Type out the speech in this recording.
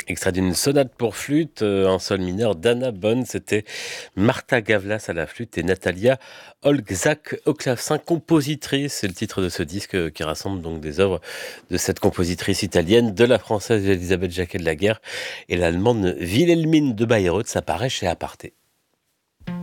Extrait d'une sonate pour flûte en sol mineur d'Anna Bonn, c'était Martha Gavlas à la flûte et Natalia Olgzak au clavecin, compositrice. C'est le titre de ce disque qui rassemble donc des œuvres de cette compositrice italienne, de la française Elisabeth Jacquet de la Guerre et l'allemande Wilhelmine de Bayreuth. Ça paraît chez Aparté.